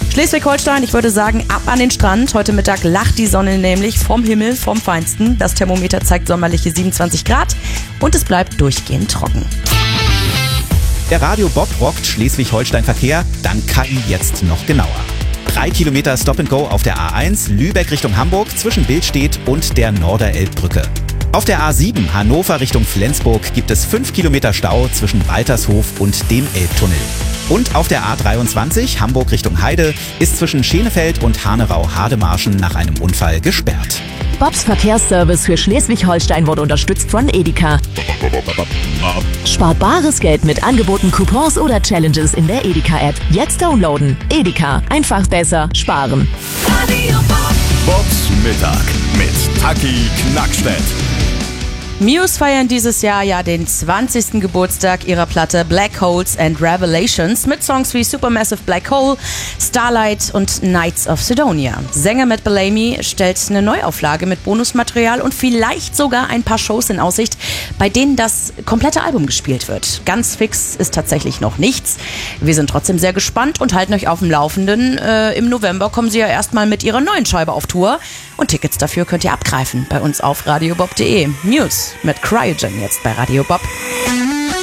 Schleswig-Holstein, ich würde sagen, ab an den Strand. Heute Mittag lacht die Sonne nämlich vom Himmel, vom Feinsten. Das Thermometer zeigt sommerliche 27 Grad und es bleibt durchgehend trocken. Der Radio Bob rockt Schleswig-Holstein-Verkehr, dann KI jetzt noch genauer. 3 Kilometer Stop-and-Go auf der A1 Lübeck Richtung Hamburg zwischen Billstedt und der Norderelbbrücke. Auf der A7 Hannover Richtung Flensburg gibt es 5 Kilometer Stau zwischen Waltershof und dem Elbtunnel. Und auf der A23 Hamburg Richtung Heide ist zwischen Schenefeld und Hanerau-Hademarschen nach einem Unfall gesperrt. Bobs Verkehrsservice für Schleswig-Holstein wurde unterstützt von Edeka. Spart bares Geld mit Angeboten, Coupons oder Challenges in der Edeka-App. Jetzt downloaden. Edeka. Einfach besser sparen. Bobs Mittag mit Taki Knackstedt. Muse feiern dieses Jahr ja den 20. Geburtstag ihrer Platte Black Holes and Revelations mit Songs wie Supermassive Black Hole, Starlight und Knights of Sidonia. Sänger Matt Bellamy stellt eine Neuauflage mit Bonusmaterial und vielleicht sogar ein paar Shows in Aussicht, bei denen das komplette Album gespielt wird. Ganz fix ist tatsächlich noch nichts. Wir sind trotzdem sehr gespannt und halten euch auf dem Laufenden. Im November kommen sie ja erstmal mit ihrer neuen Scheibe auf Tour und Tickets dafür könnt ihr abgreifen bei uns auf radiobob.de. Muse mit Cryogen jetzt bei Radio Bob.